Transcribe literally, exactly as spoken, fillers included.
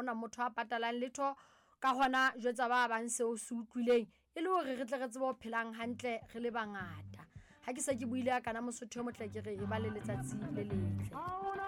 hona motho a patalang letho ka hona jwetsa ba bang seo se utlwileng e le hore re tle re tsebe ho phelang hantle re le bangata ha ke sa ke buile kana Mosotho mo tle ke re e ba le letsatsi le letle.